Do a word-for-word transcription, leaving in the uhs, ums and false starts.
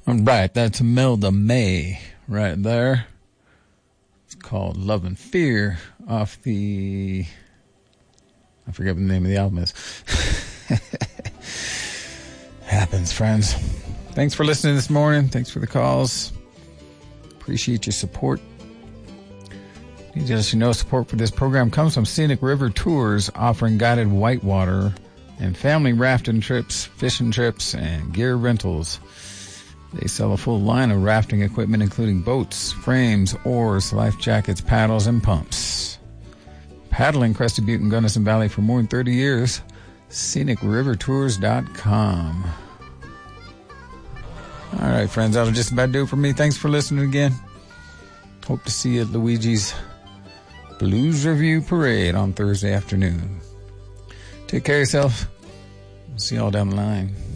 Right, that's Imelda May right there. It's called Love and Fear off the... I forget what the name of the album is. Happens, friends. Thanks for listening this morning. Thanks for the calls. Appreciate your support. Need to let you know support for this program comes from Scenic River Tours, offering guided whitewater and family rafting trips, fishing trips, and gear rentals. They sell a full line of rafting equipment, including boats, frames, oars, life jackets, paddles, and pumps. Paddling Crested Butte and Gunnison Valley for more than thirty years. scenic river tours dot com. All right, friends, that'll just about do it for me. Thanks for listening again. Hope to see you at Luigi's Blues Review Parade on Thursday afternoon. Take care of yourself. See y'all down the line.